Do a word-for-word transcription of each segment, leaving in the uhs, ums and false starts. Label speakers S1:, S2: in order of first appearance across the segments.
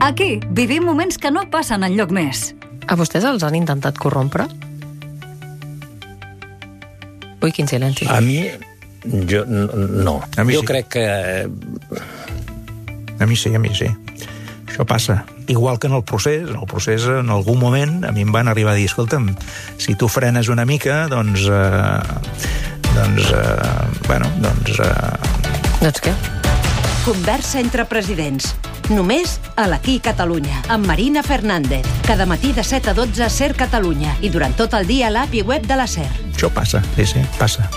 S1: Aquí vivim moments que no passen enlloc més.
S2: A vostès els han intentat corrompre? Ui, quin silenci.
S3: A mi, jo no.
S4: A mi
S3: jo
S4: sí.
S3: crec que...
S4: A mi sí, a mi sí. Això passa. Igual que en el procés, en el procés, en algun moment, a mi em van arribar a dir, escolta'm, si tu frenes una mica, doncs... Eh, doncs, eh, bueno, doncs... Eh...
S2: Doncs què?
S5: Conversa entre presidents. Només a l'Aquí Catalunya, amb Marina Fernández. Cada matí de set a dotze a SER Catalunya i durant tot el dia a l'app i web de la SER.
S4: Això passa, sí, sí, passa.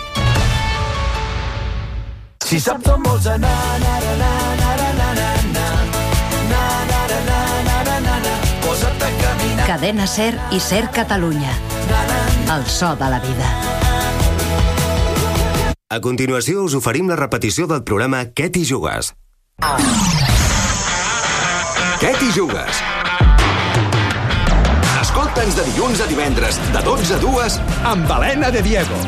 S6: Si saps on vols anar, na, na, na, na, na, na, na, na, na, na, na, na, na, na, posa't a caminar.
S5: Cadena SER i SER Catalunya. El so de la vida.
S7: A continuació us oferim la repetició del programa Què t'hi jugues? Què t'hi jugues? Escolta'ns de dilluns a divendres, de dotze a dues, amb Helena de Diego.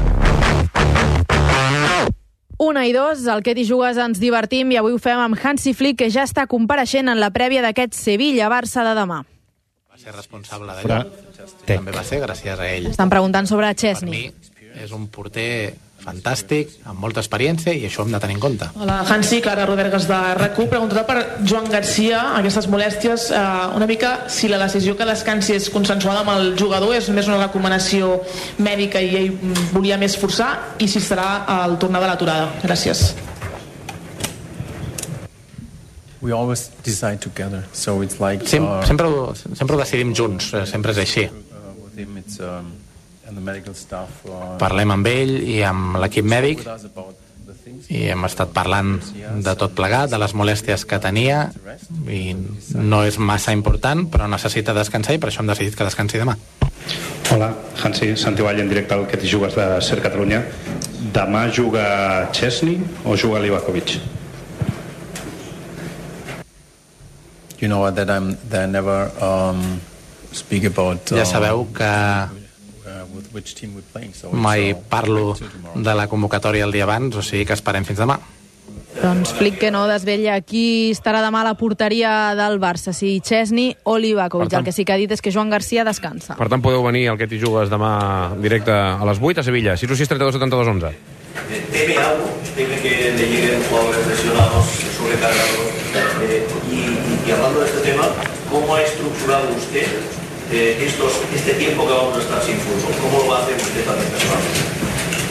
S8: Una i dos, al Què t'hi jugues ens divertim i avui ho fem amb Hansi Flick, que ja està compareixent en la prèvia d'aquest Sevilla-Barça de demà.
S9: Va ser responsable d'allò. També va ser gràcies a ell.
S8: Estan preguntant sobre Chesney.
S9: Per mi és un porter fantàstic, amb molta experiència, i això ho hem de tenir en compte.
S10: Hola, Hansi, Clara Rodergas de R A C U. Preguntarà per Joan Garcia, aquestes molèsties, eh, una mica si la decisió que descansi és consensuada amb el jugador, és més una recomanació mèdica i ell volia més forçar, i si serà al tornar de l'aturada. Gràcies.
S11: We always decide together, so it's like
S9: Sem sempre, ho, sempre ho decidim junts, sempre és així.
S11: with him it's um, and the medical staff. Uh,
S9: Parlem amb ell i amb l'equip mèdic i hem estat parlant de tot plegat, de les molèsties que tenia, i no és massa important, però necessita descansar i per això hem decidit que descansi demà.
S12: Hola, Hansi, Santi Vall en directe al Què t'hi jugues de SER Catalunya. Demà juga Chesney o juga Livakovic?
S11: You know that I'm that I never um, speak about.
S9: Ja sabeu que mai parlo de la convocatòria el dia abans, o sigui que esperem fins demà.
S8: Doncs Flick que no desvetlla qui estarà demà a la porteria del Barça, si Chesney o Livakovic. El que sí que ha dit és que Joan Garcia descansa.
S13: Per tant, podeu venir al Què t'hi jugues demà directe a les vuit a Sevilla. sis u sis trenta dos setenta dos onze.
S14: ¿Teme algo? ¿Teme que le lleguen jugadores lesionados, sobrecargados? Eh, y, y hablando de este tema, ¿cómo ha estructurado usted eh, estos, este tiempo que vamos a estar sin fútbol? ¿Cómo lo va a hacer usted también personalmente?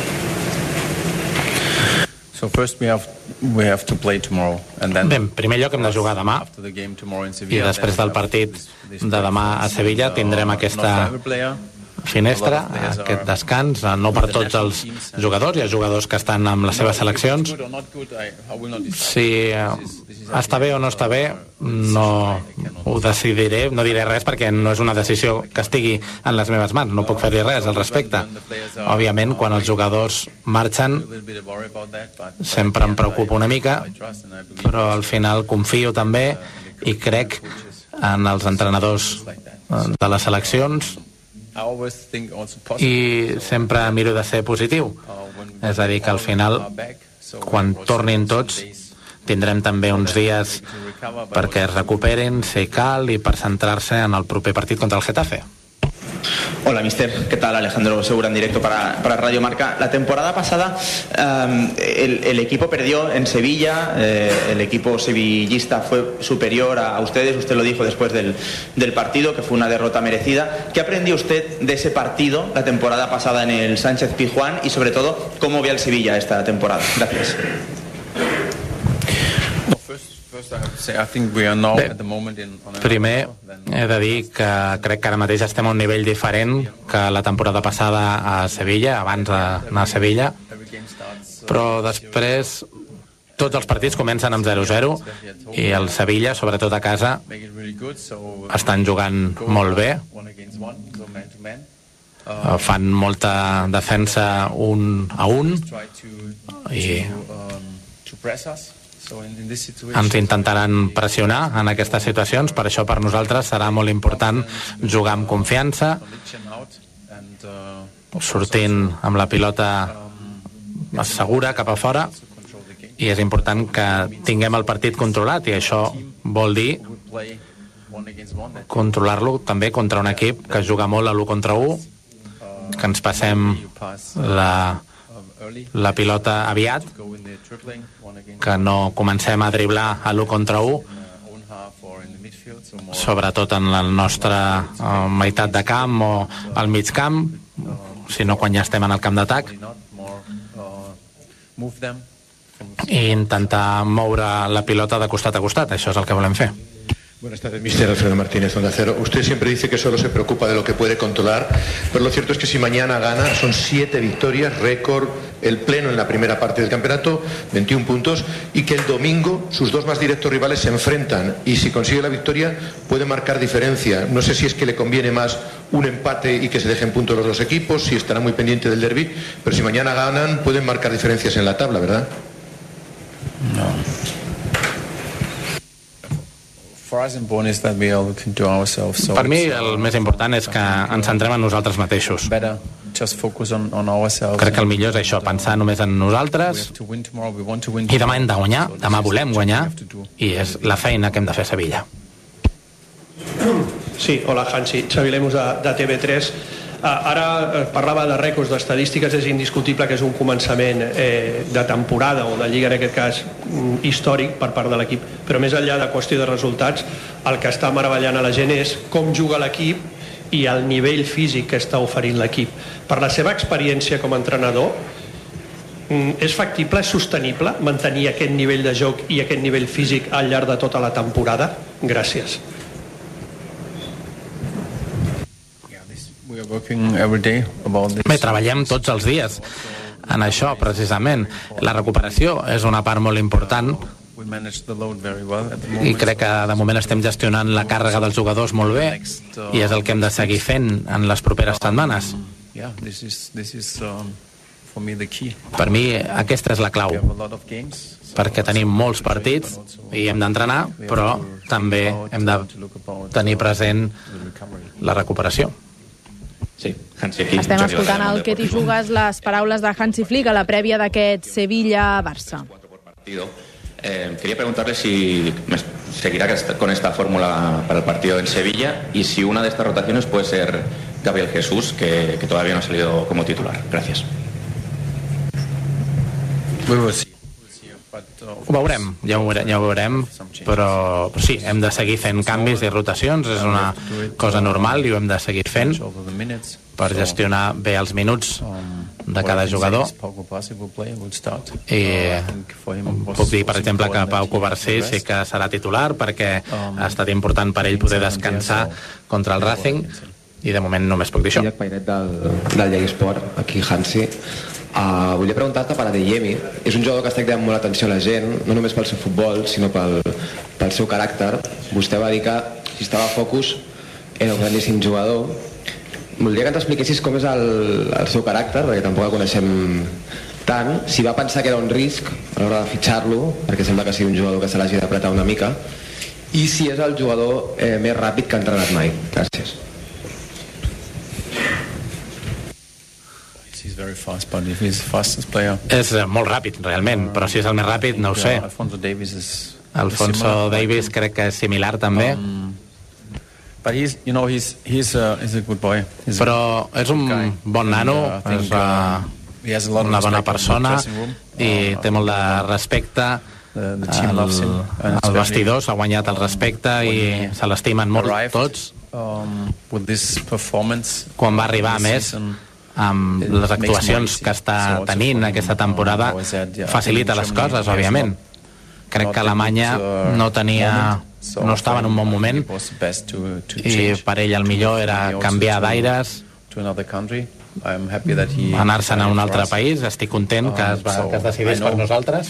S11: So first we have we have to play tomorrow, and then.
S9: Bé, en primer lloc hem de jugar demà i després del partit de demà a Sevilla tindrem aquesta finestra, aquest descans, no per tots els jugadors, hi ha jugadors que estan amb les seves seleccions. Si està bé o no està bé, no ho decidiré, no diré res perquè no és una decisió que estigui en les meves mans, no puc fer-hi res al respecte. Òbviament, quan els jugadors marxen, sempre em preocupa una mica, però al final confio també i crec en els entrenadors de les seleccions i sempre miro de ser positiu, és a dir que al final quan tornin tots tindrem també uns dies perquè es recuperin si cal i per centrar-se en el proper partit contra el Getafe.
S15: Hola, mister. ¿Qué tal? Alejandro Segura en directo para, para Radio Marca. La temporada pasada um, el, el equipo perdió en Sevilla, eh, el equipo sevillista fue superior a, a ustedes, usted lo dijo después del, del partido, que fue una derrota merecida. ¿Qué aprendió usted de ese partido la temporada pasada en el Sánchez Pizjuán y sobre todo cómo ve al Sevilla esta temporada? Gracias.
S9: Bé, primer he de dir que crec que ara mateix estem a un nivell diferent que la temporada passada a Sevilla, abans d'anar a Sevilla, però després tots els partits comencen amb zero zero i el Sevilla, sobretot a casa, estan jugant molt bé, fan molta defensa un a un i ens intentaran pressionar en aquestes situacions. Per això per nosaltres serà molt important jugar amb confiança, sortint amb la pilota segura cap a fora i és important que tinguem el partit controlat, i això vol dir controlar-lo també contra un equip que juga molt a l'u contra u, que ens passem la, la pilota aviat, que no comencem a driblar a l'u contra u, sobretot en la nostra uh, meitat de camp o al mig camp, sinó quan ja estem en el camp d'atac, i intentar moure la pilota de costat a costat. Això és el que volem fer.
S16: Buenas tardes, mister Alfredo Martínez, Onda Cero. Usted siempre dice que solo se preocupa de lo que puede controlar, pero lo cierto es que si mañana gana, son siete victorias, récord, el pleno en la primera parte del campeonato, veintiún puntos, y que el domingo sus dos más directos rivales se enfrentan, y si consigue la victoria puede marcar diferencia. No sé si es que le conviene más un empate y que se dejen puntos los dos equipos, si estará muy pendiente del derbi, pero si mañana ganan pueden marcar diferencias en la tabla, ¿verdad?
S11: No.
S9: Per mi el més important és que ens centrem en nosaltres mateixos. Crec que el millor és això, pensar només en nosaltres, i demà hem de guanyar, demà volem guanyar, i és la feina que hem de fer a Sevilla.
S17: Sí, hola Hansi, Xavi Lemus de, de T V tres. Ara parlava de rècords, d'estadístiques, és indiscutible que és un començament eh, de temporada o de lliga, en aquest cas històric per part de l'equip, però més enllà de qüestió de resultats, el que està meravellant a la gent és com juga l'equip i el nivell físic que està oferint l'equip. Per la seva experiència com a entrenador, és factible, és sostenible mantenir aquest nivell de joc i aquest nivell físic al llarg de tota la temporada? Gràcies.
S9: Bé, treballem tots els dies en això, precisament. La recuperació és una part molt important i crec que de moment estem gestionant la càrrega dels jugadors molt bé, i és el que hem de seguir fent en les properes setmanes. Per mi aquesta és la clau, perquè tenim molts partits i hem d'entrenar, però també hem de tenir present la recuperació.
S2: Sí, Hansi, aquí.
S8: Estem escoltant al Que t'hi jugues les paraules de Hansi Flick a la prèvia d'aquest Sevilla-Barça.
S18: Eh, quería preguntarle si seguirá con esta fórmula para el partido en Sevilla y si una de estas rotaciones puede ser Gabriel Jesús, que, que todavía no ha salido como titular. Gracias.
S9: Ho veurem, ja ho veurem, ja ho veurem, però, però sí, hem de seguir fent canvis i rotacions, és una cosa normal i ho hem de seguir fent per gestionar bé els minuts de cada jugador. I puc dir, per exemple, que Pau Covarsí sí que serà titular perquè ha estat important per ell poder descansar contra el Racing, i de moment només puc dir això.
S19: Pairet del, del Llegisport, aquí Hansi. Uh, volia preguntar-te per Adeyemi. És un jugador que està cridant molt l'atenció a la gent, no només pel seu futbol, sinó pel, pel seu caràcter. Vostè va dir que si estava a Focus era un grandíssim jugador. Voldria que ens expliquessis com és el, el seu caràcter, perquè tampoc el coneixem tant, si va pensar que era un risc a l'hora de fitxar-lo, perquè sembla que sigui un jugador que se l'hagi d'apretar una mica, i si és el jugador eh, més ràpid que ha entrenat mai. Gràcies.
S9: És molt ràpid, realment, però si és el més ràpid, no ho sé. Alfonso Davies crec que és similar, també. Però és un bon nano, és una bona persona i té molt de respecte. El, el vestidor s'ha guanyat el respecte i se l'estimen molt tots. Quan va arribar, a més, amb les actuacions que està tenint aquesta temporada, facilita les coses, òbviament. Crec que Alemanya no tenia, no estava en un bon moment, i per ell el millor era canviar d'aires, anar-se'n a un altre país. Estic content que es, va, que es decidís per nosaltres,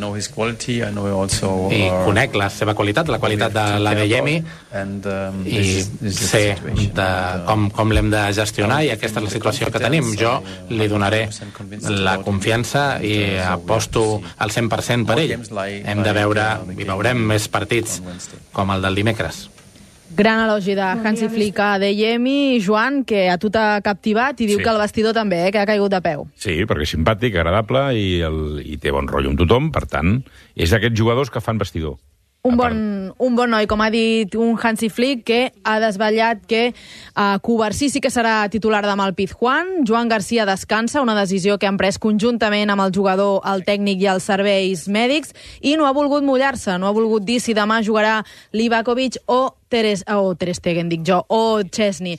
S9: i conec la seva qualitat, la qualitat de l'Adeyemi, i sé de com, com l'hem de gestionar, i aquesta és la situació que tenim. Jo li donaré la confiança i aposto al cent per cent per ell. Hem de veure, i veurem més partits com el del dimecres.
S8: Gran elogi de Hansi Flick a Adeyemi, Joan, que a tu t'ha captivat i diu
S13: Sí.
S8: que el vestidor també, eh, que ha caigut de peu.
S13: Sí, perquè és simpàtic, agradable i, el, i té bon rotllo amb tothom, per tant, és d'aquests jugadors que fan vestidor.
S8: Un bon, un bon noi, com ha dit un Hansi Flick, que ha desvetllat que uh, Cubarsí sí que serà titular demà al Pizjuán, Joan Garcia descansa, una decisió que han pres conjuntament amb el jugador, el tècnic i els serveis mèdics, i no ha volgut mullar-se, no ha volgut dir si demà jugarà Livakovic o Teres, o Ter Stegen, dic jo, o Chesney.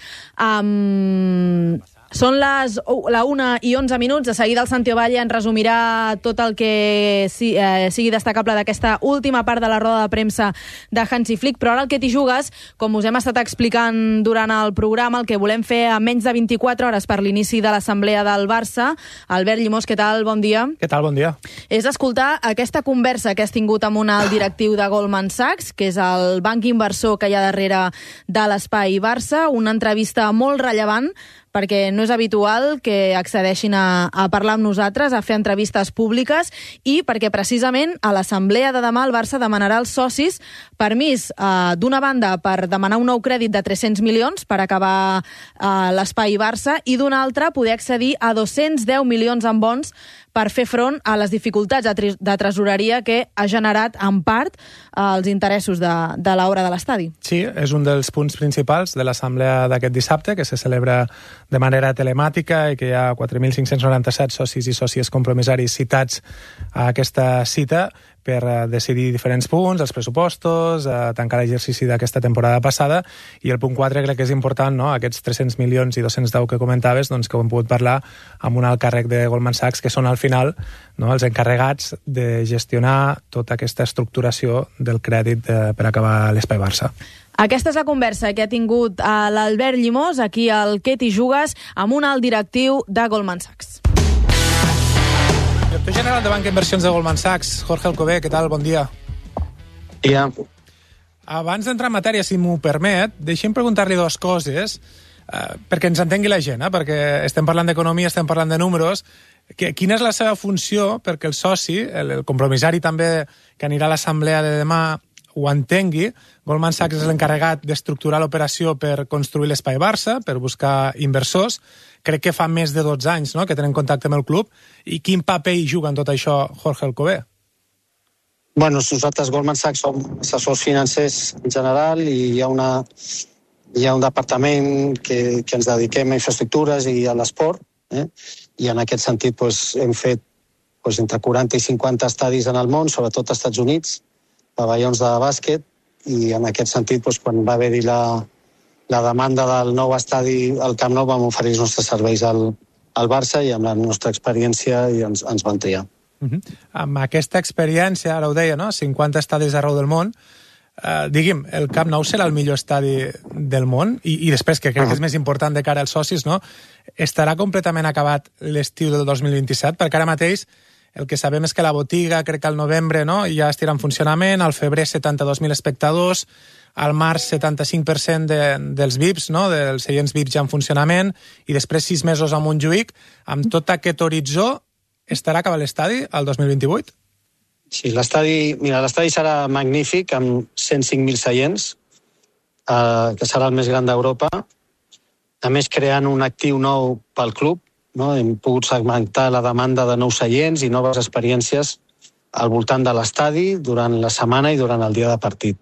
S8: Um, Són les la una i onze minuts. De seguida el Santi Ovalle ens resumirà tot el que si, eh, sigui destacable d'aquesta última part de la roda de premsa de Hansi Flick, però ara el que t'hi jugues, com us hem estat explicant durant el programa, el que volem fer a menys de vint-i-quatre hores per l'inici de l'assemblea del Barça. Albert Llimós, què tal? Bon dia.
S20: Què tal? Bon dia.
S8: És escoltar aquesta conversa que has tingut amb un alt directiu de Goldman Sachs, que és el banc inversor que hi ha darrere de l'Espai Barça, una entrevista molt rellevant, perquè no és habitual que accedeixin a, a parlar amb nosaltres, a fer entrevistes públiques, i perquè precisament a l'assemblea de demà el Barça demanarà als socis permís eh, d'una banda per demanar un nou crèdit de tres-cents milions per acabar eh, l'Espai Barça, i d'una altra poder accedir a dos-cents deu milions en bons per fer front a les dificultats de, de tresoreria que ha generat en part eh, els interessos de, de l'obra de l'estadi.
S20: Sí, és un dels punts principals de l'assemblea d'aquest dissabte, que se celebra de manera telemàtica i que hi ha quatre mil cinc-cents noranta-set socis i sòcies compromissaris citats a aquesta cita per decidir diferents punts, els pressupostos, a tancar l'exercici d'aquesta temporada passada, i el punt quatre crec que és important, no? Aquests tres-cents milions i dos-cents deu que comentaves, doncs que ho hem pogut parlar amb un alt càrrec de Goldman Sachs, que són al final, no, els encarregats de gestionar tota aquesta estructuració del crèdit de, per acabar l'Espai Barça.
S8: Aquesta és la conversa que ha tingut l'Albert Llimós, aquí al Que t'hi jugues, amb un alt directiu de Goldman Sachs.
S20: Director general de Banca Inversions de Goldman Sachs, Jorge Alcover, què tal? Bon dia.
S21: Dia.
S20: Abans d'entrar en matèria, si m'ho permet, deixem preguntar-li dues coses, eh, perquè ens entengui la gent, eh, perquè estem parlant d'economia, estem parlant de números. Que, quina és la seva funció perquè el soci, el, el compromissari també que anirà a l'assemblea de demà, ho entengui? Goldman Sachs és l'encarregat d'estructurar l'operació per construir l'Espai Barça, per buscar inversors. Crec que fa més de dotze anys, no?, que tenen contacte amb el club. I quin paper hi juga en tot això Jorge Alcover?
S21: Bueno, nosaltres, Goldman Sachs, som assessors financers en general i hi ha, una, hi ha un departament que, que ens dediquem a infraestructures i a l'esport, eh? I en aquest sentit doncs, hem fet doncs, entre quaranta i cinquanta estadis en el món, sobretot als Estats Units, pavellons de bàsquet, i en aquest sentit, doncs, quan va haver-hi la, la demanda del nou estadi al Camp Nou, vam oferir els nostres serveis al, al Barça i amb la nostra experiència i ens, ens van triar.
S20: Uh -huh. Amb aquesta experiència, ara ho deia, no?, cinquanta estadis arreu del món, eh, digui'm, el Camp Nou serà el millor estadi del món? I, i després, que crec que és més important de cara als socis, no?, estarà completament acabat l'estiu del dos mil vint-i-set? Perquè ara mateix el que sabem és que la botiga, crec que al novembre, no?, ja estirà en funcionament, al febrer setanta-dos mil espectadors, al març setanta-cinc per cent de, dels V I Ps, no?, dels seients V I Ps ja en funcionament, i després sis mesos a Montjuïc. Amb tot aquest horitzó, estarà acabat l'estadi al dos mil vint-i-vuit?
S21: Sí, l'estadi, mira, l'estadi serà magnífic, amb cent cinc mil seients, eh, que serà el més gran d'Europa. A més, creant un actiu nou pel club, no? Hem pogut segmentar la demanda de nous seients i noves experiències al voltant de l'estadi durant la setmana i durant el dia de partit.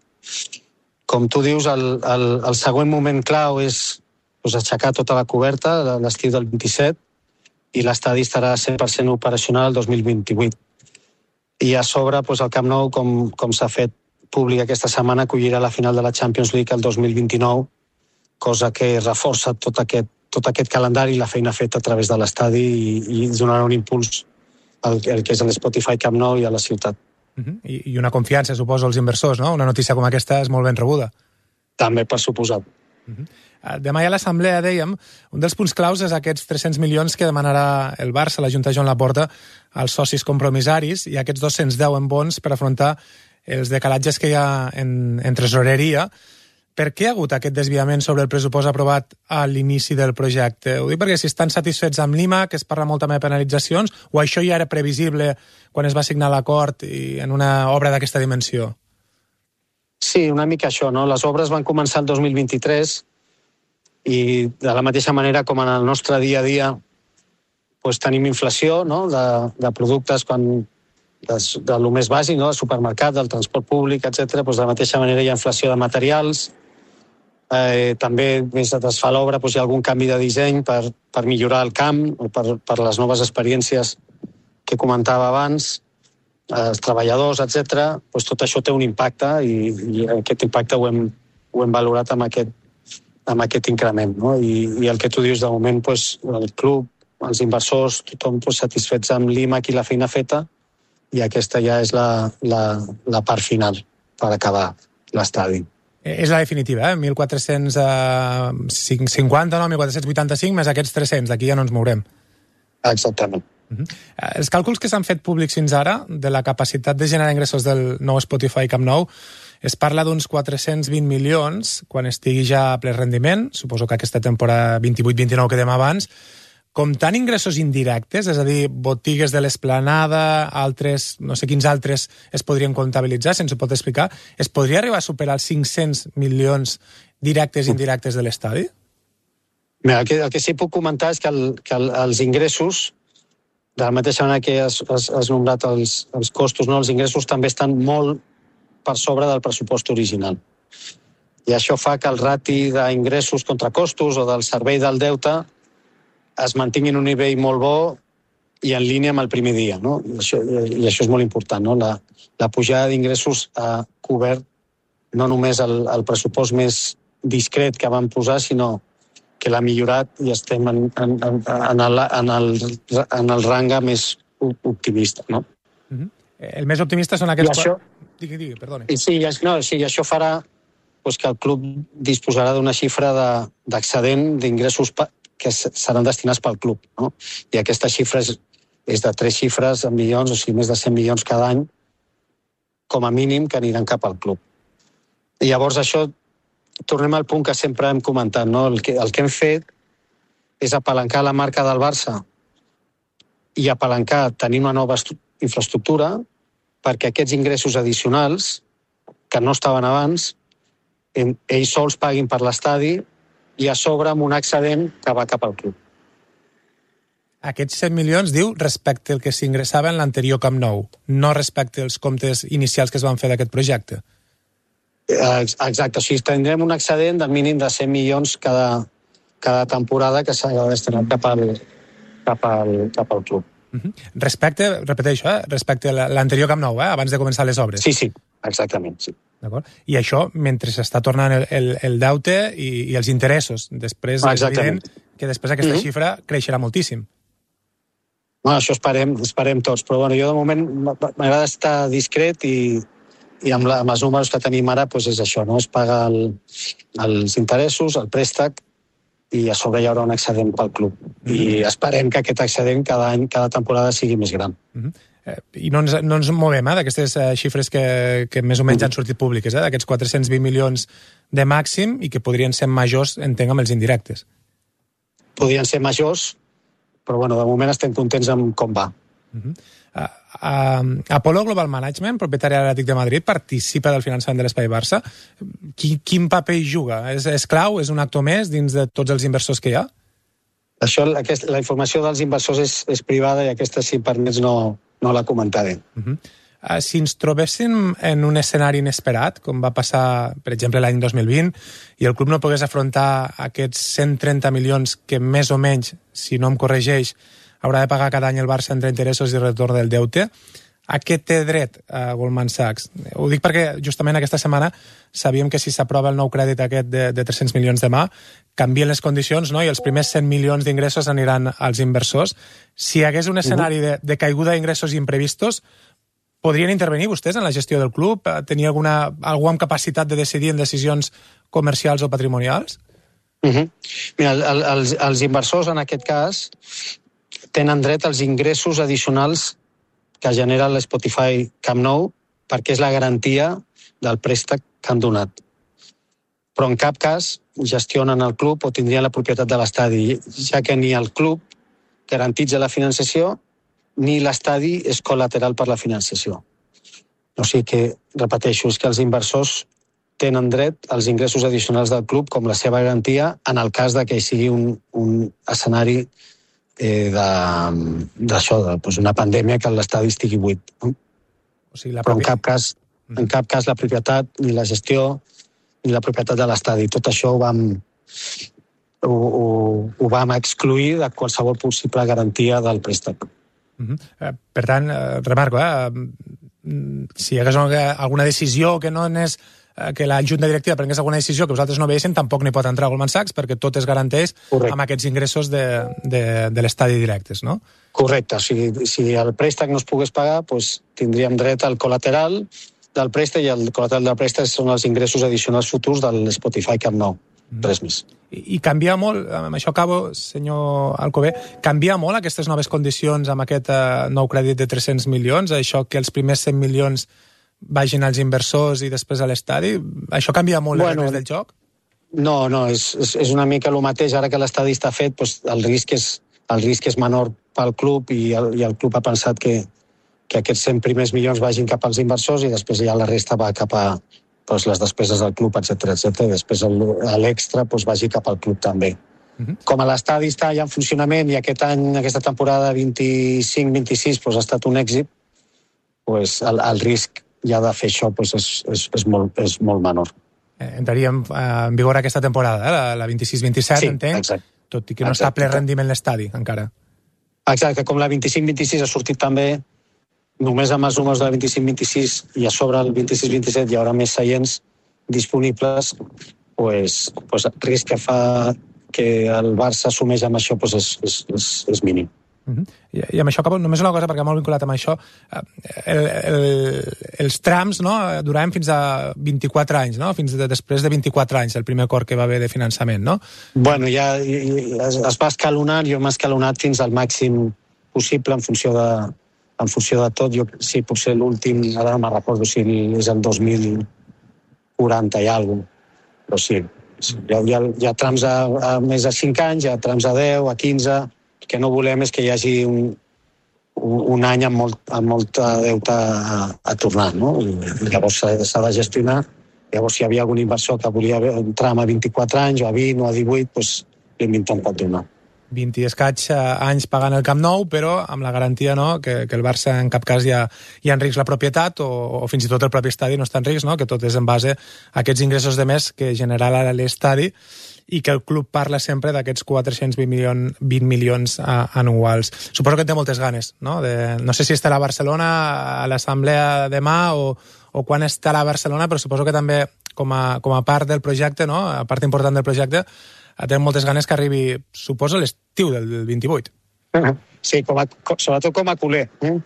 S21: Com tu dius, el, el, el següent moment clau és doncs, aixecar tota la coberta l'estiu del vint-i-set, i l'estadi estarà cent per cent operacional el dos mil vint-i-vuit. I a sobre, doncs, el Camp Nou, com, com s'ha fet públic aquesta setmana, acollirà la final de la Champions League el dos mil vint-i-nou, cosa que reforça tot aquest, tot aquest calendari i la feina feta a través de l'estadi i, i donarà un impuls al, al que és l'Spotify Camp Nou i a la ciutat.
S20: Uh-huh. I, I una confiança, suposo, als inversors, no? Una notícia com aquesta és molt ben rebuda.
S21: També, per suposat.
S20: Uh-huh. Demà hi ha l'assemblea, dèiem, un dels punts claus és aquests tres-cents milions que demanarà el Barça, la Junta Joan Laporta, als socis compromissaris, i aquests dos-cents deu en bons per afrontar els decalatges que hi ha en, en tresoreria. Per què ha hagut aquest desviament sobre el pressupost aprovat a l'inici del projecte? Ho dic perquè si estan satisfets amb l'I M A, que es parla molt també de penalitzacions, o això ja era previsible quan es va signar l'acord i en una obra d'aquesta dimensió?
S21: Sí, una mica això, no? Les obres van començar el dos mil vint-i-tres i de la mateixa manera com en el nostre dia a dia doncs tenim inflació, no? de, de productes quan, de, de lo més bàsic, no? Del supermercat, del transport públic, etcètera. Doncs de la mateixa manera hi ha inflació de materials. Eh, també, més es fa l'obra, doncs hi ha algun canvi de disseny per, per millorar el camp o per, per les noves experiències que comentava abans, els treballadors, etcètera. Doncs tot això té un impacte i, i aquest impacte ho hem, ho hem valorat amb aquest, amb aquest increment. No? I, I el que tu dius, de moment, doncs, el club, els inversors, tothom doncs, satisfets amb l'I M A C i la feina feta, i aquesta ja és la, la, la part final per acabar l'estadi.
S20: És la definitiva, eh? mil quatre-cents cinquanta, no? mil quatre-cents vuitanta-cinc, més aquests tres-cents, d'aquí ja no ens mourem.
S21: Exactament.
S20: Uh-huh. Els càlculs que s'han fet públics fins ara de la capacitat de generar ingressos del nou Spotify Camp Nou es parla d'uns quatre-cents vint milions quan estigui ja a ple rendiment, suposo que aquesta temporada vint-i-vuit vint-i-nou que dèiem abans, comptant ingressos indirectes, és a dir, botigues de l'Esplanada, altres, no sé quins altres es podrien comptabilitzar, si ens ho pot explicar, es podria arribar a superar els cinc-cents milions directes i indirectes de l'estadi?
S21: Mira, el que, el que sí puc comentar és que, el, que el, els ingressos, de la mateixa manera que has, has, has nombrat els, els costos, no? Els ingressos també estan molt per sobre del pressupost original. I això fa que el rati d'ingressos contra costos o del servei del deute es mantingui en un nivell molt bo i en línia amb el primer dia. No? I, això, I això és molt important. No? La, la pujada d'ingressos ha cobert no només el, el pressupost més discret que vam posar, sinó que l'ha millorat i estem en, en, en, en, el, en, el, en el ranga més optimista. No?
S20: Uh-huh. El més optimista són aquests...
S21: Això,
S20: digui, digui, perdoni.
S21: I sí, no, sí, això farà doncs, que el club disposarà d'una xifra d'excedent d'ingressos que seran destinats pel club. No? I aquesta xifra és, és de tres xifres en milions, o sigui, més de cent milions cada any, com a mínim, que aniran cap al club. I llavors això... Tornem al punt que sempre hem comentat, no? El que, el que hem fet és apalancar la marca del Barça i apalancar, tenir una nova infraestructura perquè aquests ingressos addicionals, que no estaven abans, ells sols paguin per l'estadi i a sobre amb un excedent que va cap al club.
S20: Aquests cent milions, diu, respecte al que s'ingressava en l'anterior Camp Nou, no respecte als comptes inicials que es van fer d'aquest projecte.
S21: Exacte, o sigui, tindrem un excedent del mínim de cent milions cada, cada temporada que s'ha destinat cap al, cap al, cap al club.
S20: Uh-huh. Respecte, repeteixo, eh? respecte a l'anterior Camp Nou, eh? abans de començar les obres.
S21: Sí, sí, exactament. Sí.
S20: D'acord. I això mentre s'està tornant el, el, el deute i, i els interessos. Després és evident que després aquesta mm-hmm. xifra creixerà moltíssim.
S21: Bueno, això esperem, esperem tots, però bueno, jo de moment m'agrada estar discret i i amb, la, amb els números que tenim ara doncs és això, no? Es paga el, els interessos, el préstec, i a sobre hi haurà un excedent pel club. Mm-hmm. I esperem que aquest excedent cada any, cada temporada sigui més gran.
S20: Mm-hmm. eh, I no ens, no ens movem eh, d'aquestes eh, xifres que, que més o menys mm-hmm. han sortit públiques, eh, d'aquests quatre-cents vint milions de màxim i que podrien ser majors, entenc, amb els indirectes.
S21: Podrien ser majors, però bueno, de moment estem contents amb com va.
S20: Mm-hmm. Uh, uh, Apollo Global Management, propietari de l'Atlètic de Madrid, participa del finançament de l'Espai Barça. Quin, quin paper hi juga? És, és clau? És un actor més dins de tots els inversors que hi ha?
S21: Això, aquest, la informació dels inversors és, és privada i aquesta, si permets, no, no la comentaré.
S20: Uh-huh. uh, si ens trobéssim en un escenari inesperat, com va passar, per exemple, l'any dos mil vint, i el club no pogués afrontar aquests cent trenta milions que més o menys, si no em corregeix, haurà de pagar cada any el Barça entre interessos i retorn del deute. A què té dret a Goldman Sachs? Ho dic perquè justament aquesta setmana sabíem que si s'aprova el nou crèdit aquest de, de tres-cents milions demà, canvien les condicions, no? I els primers cent milions d'ingressos aniran als inversors. Si hi hagués un escenari de, de caiguda d'ingressos imprevistos, podrien intervenir vostès en la gestió del club? Tenir alguna, alguna capacitat de decidir en decisions comercials o patrimonials?
S21: Uh-huh. Mira, el, els, els inversors en aquest cas tenen dret als ingressos addicionals que genera l'Spotify Camp Nou perquè és la garantia del préstec que han donat. Però en cap cas gestionen el club o tindrien la propietat de l'estadi, ja que ni el club garantitza la financiació ni l'estadi és col·lateral per la financiació. O sigui que, repeteixo, és que els inversors tenen dret als ingressos addicionals del club com la seva garantia en el cas de que sigui un, un escenari eh, d'això, de, doncs una pandèmia que l'estadi estigui buit. No?
S20: O sigui, la
S21: Però en cap cas, en cap cas la propietat, ni la gestió, ni la propietat de l'estadi. Tot això ho vam, ho, ho, ho vam excluir de qualsevol possible garantia del préstec.
S20: Uh-huh. Eh, per tant, eh, remarco, eh, si hi hagués alguna decisió que no és eh, que la junta directiva prengués alguna decisió que vosaltres no veiessin, tampoc n'hi pot entrar Goldman Sachs perquè tot es garanteix Correcte. Amb aquests ingressos de, de, de l'estadi directes, no?
S21: Correcte. Si, si el préstec no es pogués pagar, doncs tindríem dret al col·lateral del préstec i el col·lateral del préstec són els ingressos addicionals futurs de l'Spotify Camp Nou. Res més.
S20: I, I canvia molt, amb això acabo, senyor Alcover, canvia molt aquestes noves condicions amb aquest uh, nou crèdit de tres-cents milions, això que els primers cent milions vagin als inversors i després a l'estadi, això canvia molt bueno, les regles del joc?
S21: No, no, és, és, és una mica el mateix, ara que l'estadi està fet, doncs el, risc és, el risc és menor pel club i el, i el club ha pensat que, que aquests cent primers milions vagin cap als inversors i després ja la resta va cap a doncs les despeses del club, etcètera, etcètera, i després l'extra doncs, vagi cap al club també. Uh-huh. Com a l'estadi està ja en funcionament i aquest any, aquesta temporada vint-i-cinc vint-i-sis doncs, ha estat un èxit, doncs, el, el risc ja de fer això doncs, és, és, és, molt, és molt menor.
S20: Eh, entraríem eh, en vigor aquesta temporada, eh? la, la vint-i-sis vint-i-set, sí, entenc, exacte. Tot i que no exacte. Està ple rendiment l'estadi encara.
S21: Exacte, com la vint-i-cinc vint-i-sis ha sortit també només amb els números de la vint-i-cinc vint-i-sis i a sobre el vint-i-sis vint-i-set hi haurà més seients disponibles, pues, pues, el risc que fa que el Barça assumeix amb això pues, és, és, és, és mínim.
S20: Uh-huh. I, I amb això acabo, només una cosa, perquè molt vinculat amb això, el, el, els trams no, duraven fins a vint-i-quatre anys, no? Fins de, després de vint-i-quatre anys, el primer acord que va haver de finançament, no?
S21: Bueno, ja es, es va escalonant, jo m'he escalonat fins al màxim possible en funció de en funció de tot, jo sí, potser l'últim, ara no me'n recordo si és el dos mil quaranta i alguna cosa, però sí, sí hi, ha, hi, ha, hi ha trams a, a més de cinc anys, hi ha trams a deu, a quinze, el que no volem és que hi hagi un, un, un any amb molt, amb molt deute a, a tornar, no? I, i llavors s'ha de gestionar, llavors si hi havia algun inversor que volia un tram a vint-i-quatre anys o a vint o a divuit, doncs l'hem intentat donar.
S20: vint i escaig anys pagant el Camp Nou, però amb la garantia no, que, que el Barça en cap cas hi ha, hi ha en risc la propietat o, o fins i tot el propi estadi no està en risc, no? Que tot és en base a aquests ingressos de més que generarà l'estadi i que el club parla sempre d'aquests quatre-cents vint milions, vint milions a, anuals. Suposo que en té moltes ganes, no? De, no sé si estarà a Barcelona a l'assemblea demà o, o quan estarà a Barcelona, però suposo que també com a, com a part del projecte, no? A part important del projecte, tenen moltes ganes que arribi, suposo, l'estiu del vint-i-vuit.
S21: Sí, com a, sobretot com a culer.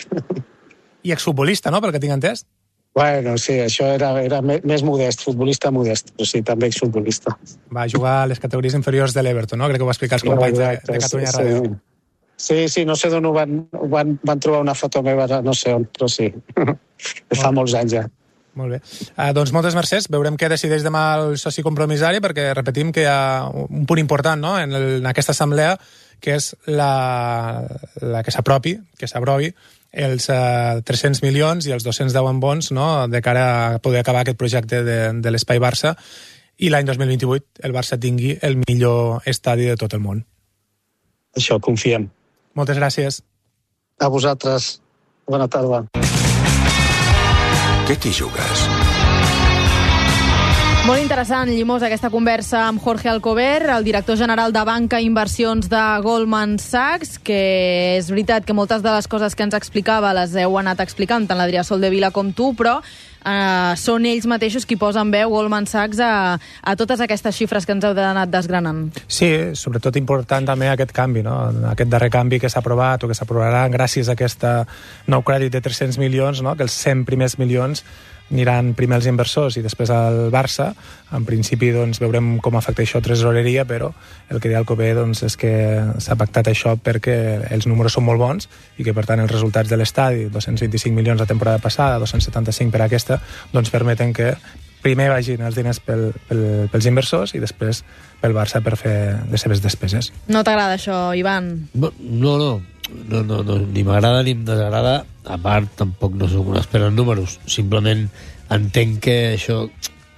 S20: I exfutbolista, no?, pel que tinc entès?
S21: Bueno, sí, això era, era més modest, futbolista modest, però sí, també exfutbolista.
S20: Va jugar a les categories inferiors de l'Everton, no? Crec que ho va explicar els companys de, de Catalunya
S21: sí,
S20: Ràdio.
S21: Sí. Sí, sí, no sé d'on ho van, van, van trobar una foto meva, no sé on, però sí. Fa molts anys ja.
S20: Molt bé. Uh, doncs moltes mercès. Veurem què decideix demà el soci compromissari, perquè repetim que hi ha un punt important no? en, el, en aquesta assemblea, que és la, la que s'apropi, que s'aprovi els uh, tres-cents milions i els dos-cents deu en bons no? de cara a poder acabar aquest projecte de, de l'Espai Barça i l'any dos mil vint-i-vuit el Barça tingui el millor estadi de tot el món.
S21: Això confiem.
S20: Moltes gràcies.
S21: A vosaltres. Bona tarda.
S7: Què t'hi jugues?
S8: Molt interessant, Llimós, aquesta conversa amb Jorge Alcover, el director general de Banca i Inversions de Goldman Sachs, que és veritat que moltes de les coses que ens explicava les heu anat explicant, tant l'Adrià Soldevila com tu, però eh, són ells mateixos qui posen veu, Goldman Sachs, a, a totes aquestes xifres que ens heu anat desgranant.
S20: Sí, sobretot important també aquest canvi, no? Aquest darrer canvi que s'ha aprovat o que s'aprovarà gràcies a aquest nou crèdit de tres-cents milions, no? Que els cent primers milions aniran primer als inversors i després al Barça. En principi doncs, veurem com afecta això tresoreria, però el que deia el Cové doncs, és que s'ha pactat això perquè els números són molt bons i que per tant els resultats de l'estadi, dos-cents vint-i-cinc milions la temporada passada, dos-cents setanta-cinc per aquesta, doncs permeten que primer vagin els diners pel, pel, pels inversors i després pel Barça per fer les seves despeses.
S8: No t'agrada això, Ivan?
S1: No, no, no. No, no, no, ni m'agrada ni em desagrada, a part tampoc no soc un expert en números, simplement entenc que això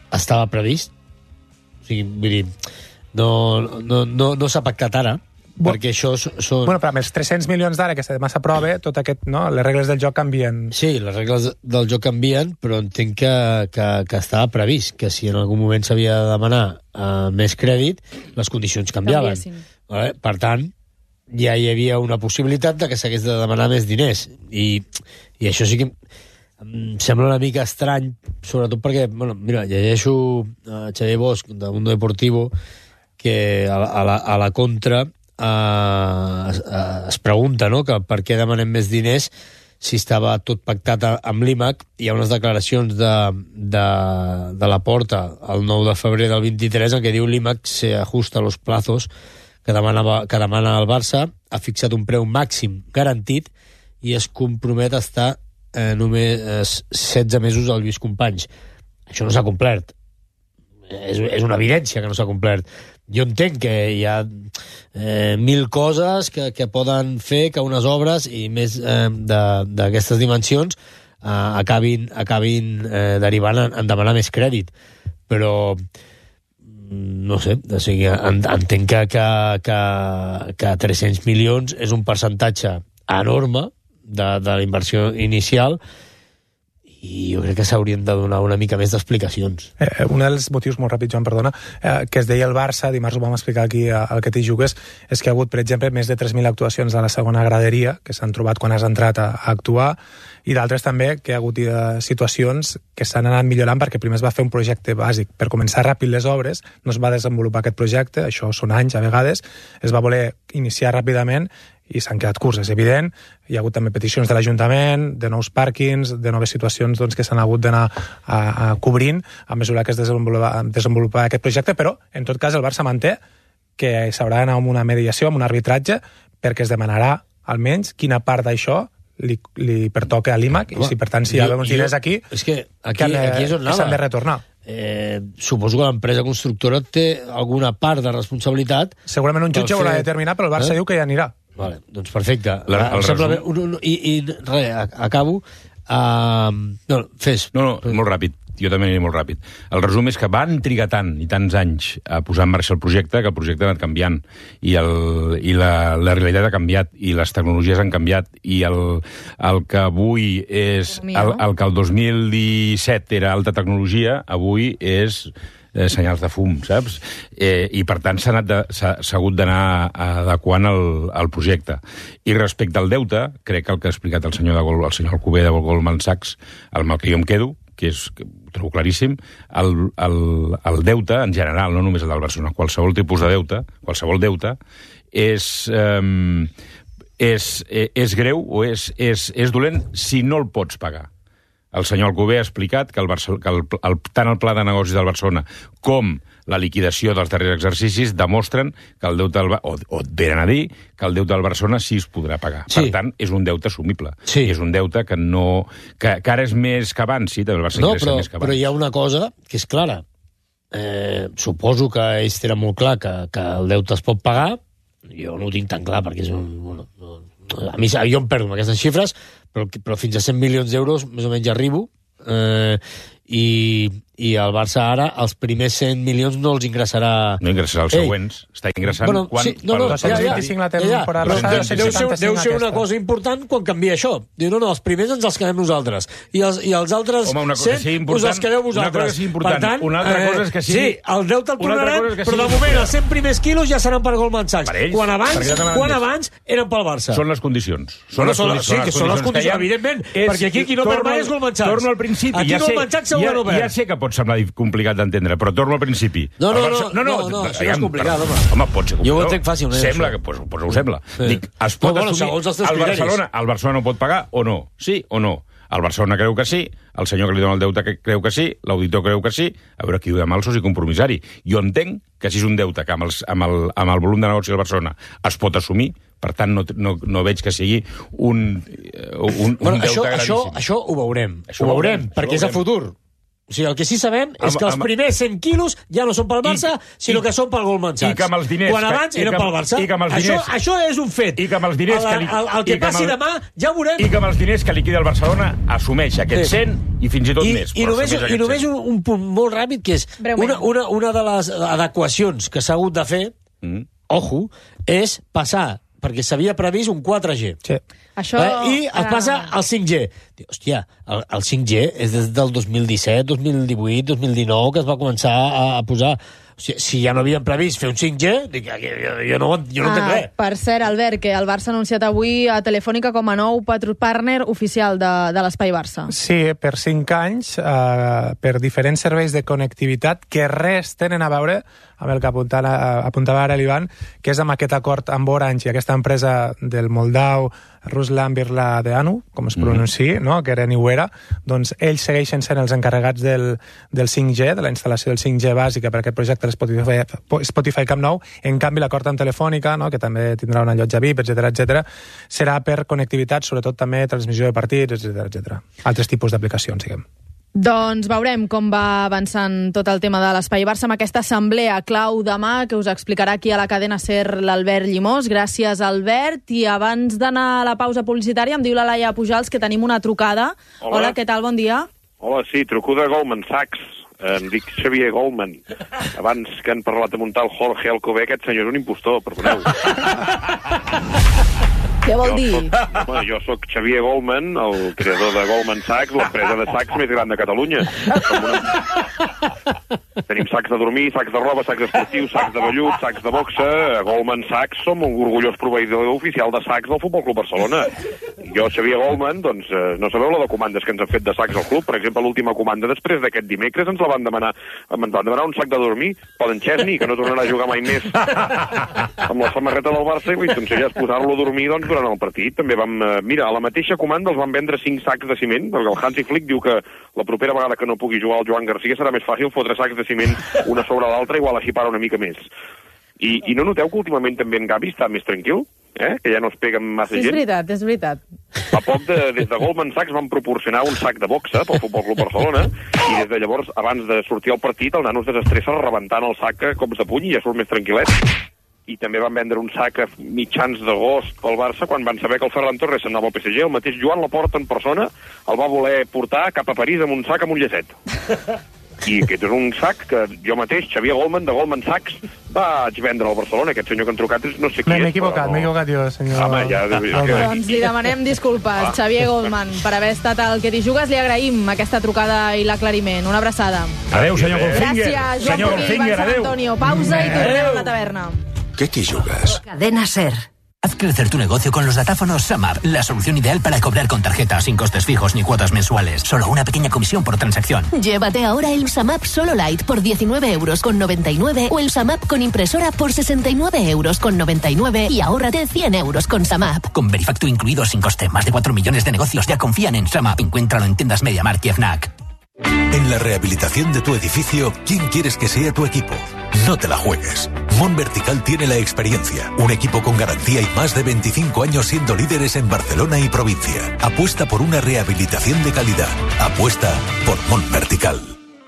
S1: estava previst. O sigui, vull dir, no, no, no, no s'ha pactat ara, Bo... perquè això són...
S20: Bueno, però amb els tres-cents milions d'ara que demà s'aprova, tot aquest, no? Les regles del joc canvien.
S1: Sí, les regles del joc canvien, però entenc que, que, que estava previst, que si en algun moment s'havia de demanar uh, més crèdit, les condicions canviaven. Vale? Per tant, ja hi havia una possibilitat de que s'hagués de demanar més diners. I, i això sí que em sembla una mica estrany, sobretot perquè, bueno, mira, llegeixo a Xavier Bosch, de Mundo Deportivo, que a la, a la, a la contra Uh, es, uh, es pregunta, no?, que per què demanem més diners si estava tot pactat a, amb l'I M A C. Hi ha unes declaracions de, de, de la Porta el nou de febrer del vint-i-tres en què diu l'I M A C se ajusta a los plazos que, demanava, que demana el Barça, ha fixat un preu màxim garantit i es compromet a estar eh, només eh, setze mesos al Lluís Companys. Això no s'ha complert. És, és una evidència que no s'ha complert. Jo entenc que hi ha eh, mil coses que, que poden fer que unes obres i més eh, d'aquestes dimensions eh, acabin, acabin eh, derivant en, en demanar més crèdit. Però no sé, o sigui, en, entenc que, que, que, que tres-cents milions és un percentatge enorme de, de la inversió inicial i jo crec que s'haurien de donar una mica més d'explicacions.
S20: Eh, un dels motius, molt ràpid, Joan, perdona, eh, que es deia el Barça, dimarts ho vam explicar aquí al Que t'hi jugues, és que hi ha hagut, per exemple, més de tres mil actuacions a la segona graderia que s'han trobat quan has entrat a, a actuar, i d'altres també que hi ha hagut eh, situacions que s'han anat millorant perquè primer es va fer un projecte bàsic. Per començar ràpid les obres, no es va desenvolupar aquest projecte, això són anys a vegades, es va voler iniciar ràpidament i s'han quedat curts, és evident. Hi ha hagut també peticions de l'Ajuntament, de nous pàrquings, de noves situacions doncs, que s'han hagut d'anar a, a cobrint a mesura que es desenvolupa, desenvolupa aquest projecte, però en tot cas el Barça manté que s'haurà d'anar amb una mediació, amb un arbitratge, perquè es demanarà almenys quina part d'això li, li pertoca a l'I M A C, i si per tant si hi ha uns diners aquí,
S1: és que aquí,
S20: que,
S1: aquí és on
S20: que s'han de retornar.
S1: Eh, suposo que l'empresa constructora té alguna part de responsabilitat.
S20: Segurament un jutge ho haurà de determinar, però el Barça eh? diu que ja anirà.
S1: Vale, doncs perfecte.
S13: La, el resum...
S1: bé, un, un, I, i res, acabo. Uh, no, fes.
S13: No, no, molt ràpid. Jo també aniré molt ràpid. El resum és que van trigar tant i tants anys a posar en marxa el projecte que el projecte ha anat canviant i, el, i la, la realitat ha canviat i les tecnologies han canviat i el, el que avui és... El, el que el dos mil disset era alta tecnologia, avui és... Eh, senyals de fum, saps? Eh, I, per tant, s'ha hagut d'anar adequant el, el projecte. I respecte al deute, crec que el que ha explicat el senyor, de Gol, el senyor Alcover de Goldman Sachs, el mal que jo em quedo, que és, que ho trobo claríssim, el, el, el deute, en general, no només el del Barcelona, qualsevol tipus de deute, qualsevol deute, és... Eh, és, és greu o és, és, és dolent si no el pots pagar. El senyor Alcover ha explicat que, el Barça, que el, el, tant el pla de negocis del Barcelona com la liquidació dels darrers exercicis demostren que el deute del, o, o et venen a dir que el deute del Barcelona sí es podrà pagar. Sí. Per tant, és un deute assumible.
S1: Sí.
S13: És un deute que no... Que, que ara és més que abans, sí, també el Barça
S1: no,
S13: ingressa
S1: però,
S13: més que abans.
S1: Però hi ha una cosa que és clara. Eh, suposo que ells tenen molt clar que, que el deute es pot pagar. Jo no ho tinc tan clar, perquè és un... Bueno, no, a mi, jo em perdo amb aquestes xifres, però, però fins a cent milions d'euros més o menys arribo, eh, i, i el Barça ara els primers cent milions no els ingressarà...
S13: No ingressarà els següents. Està ingressant...
S1: Bueno,
S13: quan,
S1: sí, no, no,
S20: dos cents vint-i-cinc la temporada
S1: passada, deu ser, deu ser una cosa important quan canvia això. Diu, no, no, els primers ens els quedem nosaltres. I els, i els altres
S13: Home, una cosa
S1: cent us els quedeu vosaltres.
S13: Una cosa sí important.
S1: Per tant,
S13: una altra cosa és que sigui...
S1: Sí, el deute el tornarem,
S13: que
S1: però de moment els cent primers quilos ja seran per Goldman Sachs.
S13: Per ells,
S1: quan abans, quan abans eren pel Barça.
S13: Són les condicions.
S1: Són les condicions. Sí, que són les condicions, evidentment. Perquè aquí qui no perd mai és Goldman Sachs.
S13: Torno al principi.
S1: Aquí Goldman Sachs segur que no perd.
S13: Ja sé que pot semblar complicat d'entendre, però torno al principi.
S1: No, no, no, no, no, no, això no és complicat, home.
S13: Home, pot ser complicat.
S1: Jo ho entenc fàcil.
S13: Sembla que, doncs, ho sembla. Dic, es pot assumir... El Barcelona, el Barcelona no pot pagar o no? Sí o no? El Barcelona creu que sí, el senyor que li dona el deute creu que sí, l'auditor creu que sí, a veure qui ho demà el soci compromissari. Jo entenc que si és un deute que amb, els, amb, el, amb el volum de negoci del Barcelona es pot assumir, per tant no, no, no veig que sigui un, un, un
S1: bueno,
S13: deute
S1: això,
S13: gravíssim.
S1: Això, això ho veurem,
S13: això
S1: ho veurem, veurem perquè és a futur. O sigui, el que sí sabem és que els primers cent quilos ja no són pel Barça, sinó que són pel Goldman Sachs.
S13: I que amb els diners...
S1: Quan abans eren pel Barça. Això és un fet.
S13: I que amb els diners...
S1: El que passi demà ja ho veurem.
S13: I que amb els diners que liquida el Barcelona assumeix aquests cent i fins i tot més.
S1: I només un punt molt ràpid, que és una de les adequacions que s'ha hagut de fer, ojo, és passar, perquè s'havia previst un quatre G.
S20: Sí.
S8: Això,
S1: eh? I es passa al cinc G. Hòstia, el, el cinc G és des del dos mil disset, dos mil divuit, dos mil dinou que es va començar a, a posar... O sigui, si ja no havien previst fer un cinc G, dic, jo, jo no, jo no entenc
S8: ah,
S1: res.
S8: Per cert, Albert, que el Barça ha anunciat avui a Telefònica com a nou partner oficial de, de l'Espai Barça.
S20: Sí, per cinc anys, eh, per diferents serveis de connectivitat que res tenen a veure amb el que apuntava, apuntava ara l'Ivan, que és amb aquest acord amb Orange i aquesta empresa del Moldau, Ruslan Birladeanu, com es pronunciï, mm-hmm. no? que era Niuera, doncs ells segueixen sent els encarregats del, del cinc G, de la instal·lació del cinc G bàsica per aquest projecte de Spotify, Spotify Camp Nou. En canvi, l'acord amb Telefònica, no? que també tindrà una llotja V I P, etcètera, etcètera, serà per connectivitat, sobretot també transmissió de partits, etcètera, etcètera. Altres tipus d'aplicacions, diguem.
S8: Doncs veurem com va avançant tot el tema de l'Espai Barça amb aquesta assemblea clau demà que us explicarà aquí a la cadena SER l'Albert Llimós. Gràcies, Albert. I abans d'anar a la pausa publicitària em diu la Laia Pujals que tenim una trucada. Hola, Hola què tal? Bon dia.
S3: Hola, sí, truco de Goldman Sachs. Em dic Xavier Goldman. Abans que han parlat de muntar el Jorge Alcover, aquest senyor és un impostor, perdoneu.
S8: Què vol dir?
S3: Soc, home, jo sóc Xavier Goldman, el creador de Goldman Sachs, l'empresa de sacs més gran de Catalunya. Una... Tenim sacs de dormir, sacs de roba, sacs esportius, sacs de vellut, sacs de boxa. A Goldman Sachs som un orgullós proveïdor oficial de sacs del Futbol Club Barcelona. Jo, Xavier Goldman, doncs, no sabeu la de comandes que ens han fet de sacs al club? Per exemple, l'última comanda després d'aquest dimecres ens la van demanar, ens van demanar un sac de dormir pel Chesney, que no tornarà a jugar mai més amb la samarreta del Barça, i doncs, ja és posar-lo a dormir, doncs, durant el partit. També vam... Mira, a la mateixa comanda els van vendre cinc sacs de ciment, perquè el Hansi Flick diu que la propera vegada que no pugui jugar el Joan Garcia serà més fàcil fotre sacs de ciment una sobre l'altra, igual així para una mica més. I, I no noteu que últimament també en Gavi està més tranquil? Eh? Que ja no es pega amb massa
S8: sí,
S3: gent?
S8: És veritat, és veritat.
S3: Fa poc, de, des de Goldman Sachs van proporcionar un sac de boxa pel Futbol Club Barcelona, i des de llavors, abans de sortir al partit, el nano es desestressa rebentant el sac a cops de puny i ja surt més tranquil·let. I també van vendre un sac a mitjans d'agost pel Barça quan van saber que el Ferran Torres s'anava al P S G. El mateix Joan Laporta en persona el va voler portar cap a París amb un sac amb un llacet. I aquest és un sac que jo mateix, Xavier Goldman, de Goldman Sachs, vaig vendre al Barcelona. Aquest senyor que han trucat no sé qui és.
S20: M'he equivocat,
S3: però...
S20: m'he equivocat jo, senyor.
S3: Home, ja...
S8: Que... Doncs li demanem disculpes, ah. Xavier Goldman, per haver estat al Que t'hi jugues. Li agraïm aquesta trucada i l'aclariment. Una abraçada.
S13: Adéu, senyor Goldfinger.
S8: Gràcies, Joan Pugui i Ivan Sant Antonio. Pausa i tornem a la taverna.
S7: ¿Qué te jugas?
S5: Cadena SER.
S22: Haz crecer tu negocio con los datáfonos SumUp, la solución ideal para cobrar con tarjeta sin costes fijos ni cuotas mensuales. Solo una pequeña comisión por transacción.
S23: Llévate ahora el SumUp Solo Lite por diecinueve euros con noventa y nueve o el SumUp con impresora por sesenta y nueve euros con noventa y nueve y ahórrate cien euros con SumUp.
S22: Con Verifactu incluido sin coste, más de cuatro millones de negocios ya confían en SumUp. Encuéntralo en tiendas MediaMarkt y Fnac.
S24: En la rehabilitación de tu edificio, ¿quién quieres que sea tu equipo? No te la juegues. Mon Vertical tiene la experiencia, un equipo con garantía y más de veinticinco años siendo líderes en Barcelona y provincia. Apuesta por una rehabilitación de calidad. Apuesta por Mon Vertical.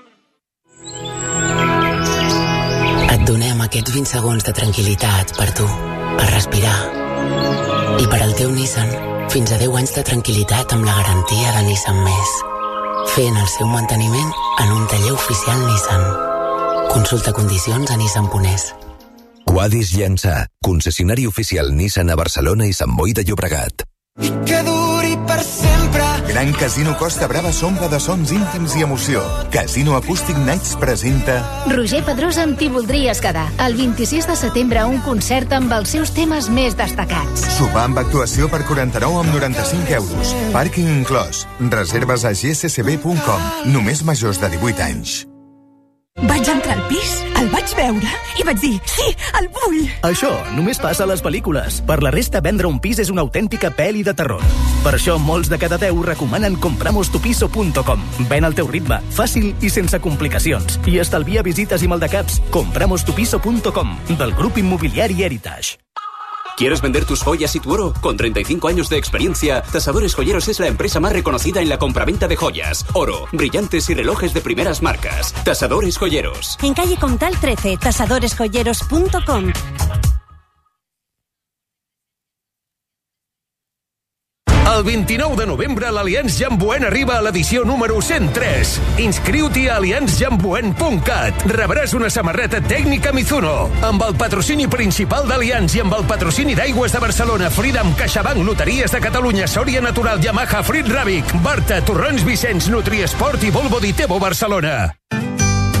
S25: Et donem aquests vint segons de tranquil·litat per tu, per respirar. I per al teu Nissan, fins a deu anys de tranquil·litat amb la garantia de Nissan Més. Fent el seu manteniment en un taller oficial Nissan. Consulta condicions a nissan punt es.
S26: Quadis Llançà, concessionari oficial Nissan a Barcelona i Sant Boi de Llobregat.
S6: Que duri per sempre. Gran Casino Costa Brava s'omple de sons íntims i emoció. Casino Acoustic Nights presenta
S27: Roger Pedrosa amb T'hi voldries quedar. El vint-i-sis de setembre un concert amb els seus temes més destacats.
S6: Sopar amb actuació per quaranta-nou amb noranta-cinc euros. Pàrquing inclòs. Reserves a g c c b punt com. Només majors de divuit anys.
S28: Vaig entrar al pis, el vaig veure i vaig dir, sí, el vull!
S29: Això només passa a les pel·lícules. Per la resta, vendre un pis és una autèntica pel·li de terror. Per això, molts de cada deu recomanen compramos tu piso punt com. Ven al teu ritme, fàcil i sense complicacions. I estalvia visites i maldecaps. compramos tu piso punt com, del grup immobiliari Heritage.
S2: ¿Quieres vender tus joyas y tu oro? Con treinta y cinco años de experiencia, Tasadores Joyeros es la empresa más reconocida en la compraventa de joyas, oro, brillantes y relojes de primeras marcas. Tasadores Joyeros.
S4: En calle Comtal trece, tasadores joyeros punto com.
S10: El vint-i-nou de novembre l'Allianz Jamboen arriba a l'edició número cent tres. Inscriu-t'hi a allianz jamboen punt cat. Rebràs una samarreta tècnica Mizuno. Amb el patrocini principal d'Allianz i amb el patrocini d'Aigües de Barcelona, Freedom, CaixaBank, Loteries de Catalunya, Sòria Natural, Yamaha, Frit Ràbic, Barta, Torrons Vicenç, Nutriesport i Volvo Ditebo Barcelona.